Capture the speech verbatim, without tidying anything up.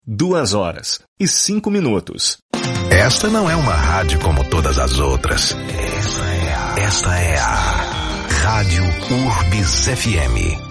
Duas horas e cinco minutos. Esta não é uma rádio como todas as outras. Esta é a, esta é a Rádio Urbis F M.